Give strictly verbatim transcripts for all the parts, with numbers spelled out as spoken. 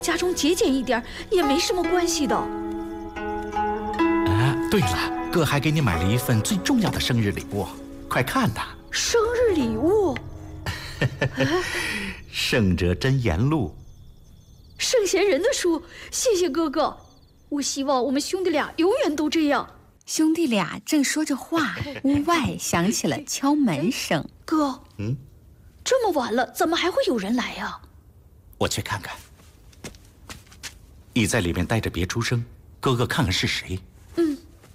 家中节俭一点也没什么关系的。 啊，对了，哥还给你买了一份最重要的生日礼物，快看呐！ 生日礼物？ 圣者真言录， 圣贤人的书，谢谢哥哥。我希望我们兄弟俩永远都这样。 兄弟俩正说着话，屋外响起了敲门声。 哥， 嗯， 这么晚了，怎么还会有人来呀？ 我去看看。你在里面待着，别出声。哥哥看看是谁。 嗯。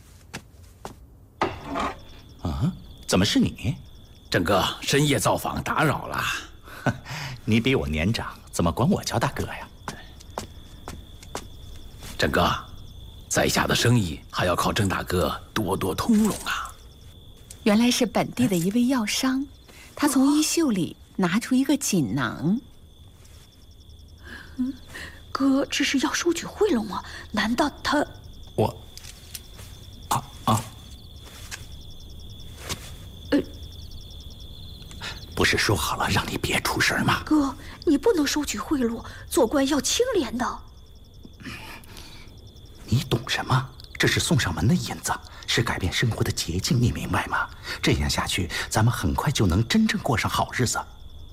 啊，怎么是你？ 郑哥，深夜造访，打扰了。 你比我年长，怎么管我叫大哥呀？ 郑哥，在下的生意还要靠郑大哥多多通融啊。 原来是本地的一位药商，他从衣袖里拿出一个锦囊。 嗯。哥，这是要收取贿赂吗？难道他…… 我……啊啊！ 呃， 不是说好了让你别出声吗？ 哥，你不能收取贿赂，做官要清廉的。 你懂什么？这是送上门的银子，是改变生活的捷径，你明白吗？这样下去，咱们很快就能真正过上好日子。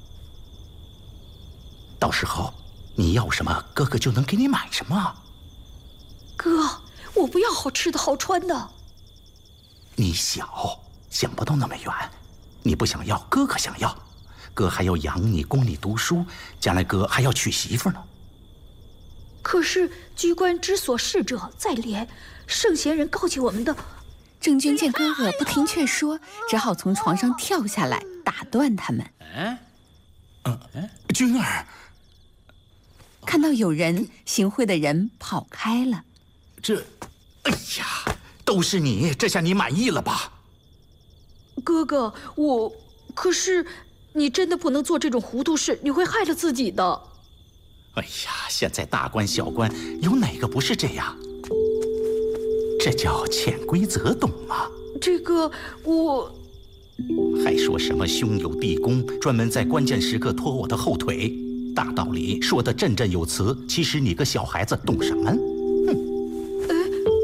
到时候。你要什么，哥哥就能给你买什么。 哥，我不要好吃的好穿的。 你小，想不到那么远。你不想要，哥哥想要。哥还要养你，供你读书，将来哥还要娶媳妇呢。 可是居官之所事者在廉，圣贤人告诫我们的。 郑军见哥哥不听劝说，只好从床上跳下来，打断他们。 嗯，嗯，君儿。 看到有人，行贿的人跑开了。 这，哎呀，都是你，这下你满意了吧？ 哥哥，我……可是，你真的不能做这种糊涂事，你会害了自己的。 哎呀，现在大官小官有哪个不是这样？这叫潜规则，懂吗？ 这个，我…… 还说什么兄友弟恭，专门在关键时刻拖我的后腿。大道理说得振振有词，其实你个小孩子懂什么？哼！ 哎，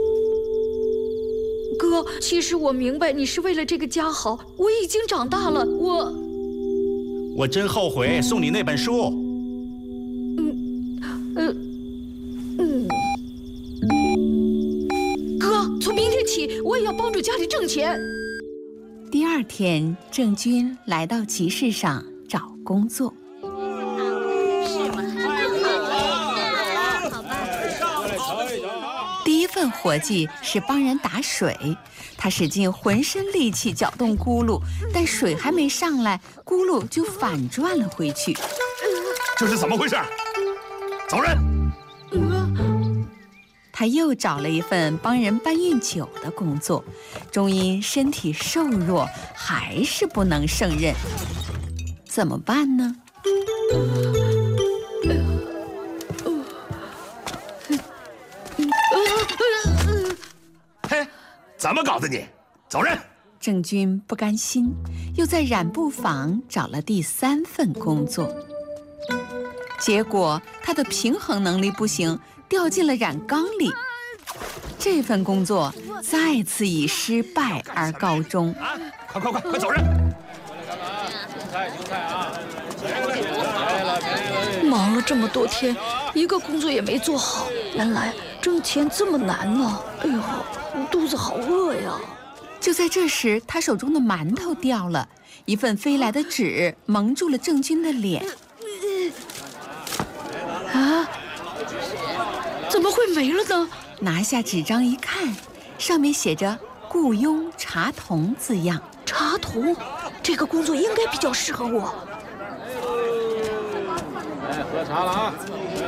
哥，其实我明白你是为了这个家好。我已经长大了，我…… 我真后悔送你那本书。 嗯，呃，嗯，哥，从明天起我也要帮助家里挣钱。 第二天，郑军来到集市上找工作。第一份活计是帮人打水，他使尽浑身力气搅动轱辘，但水还没上来，轱辘就反转了回去。 这是怎么回事？走人！ 他又找了一份帮人搬运酒的工作，终因身体瘦弱，还是不能胜任。怎么办呢？ 嘿，怎么搞的你？走人！ 郑军不甘心，又在染布坊找了第三份工作。结果他的平衡能力不行，掉进了染缸里。这份工作再次以失败而告终。 啊！快快快快走人！ 韭菜韭菜啊！ 忙了这么多天，一个工作也没做好。原来挣钱这么难呢！哎呦，肚子好饿呀！ 就在这时，他手中的馒头掉了，一份飞来的纸蒙住了郑军的脸。 啊！怎么会没了呢？ 拿下纸张一看，上面写着“雇佣茶童”字样。 茶童，这个工作应该比较适合我。 来喝茶了啊！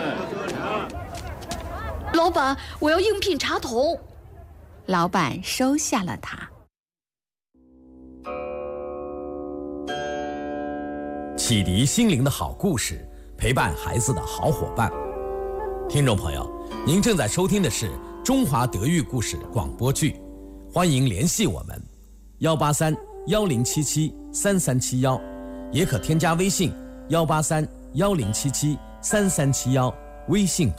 老板，我要应聘茶童。 老板收下了他。 启迪心灵的好故事，陪伴孩子的好伙伴。听众朋友，您正在收听的是中华德育故事广播剧，欢迎联系我们幺八三幺零七七三三七幺，也可添加微信幺八三幺零七七三三七幺微信。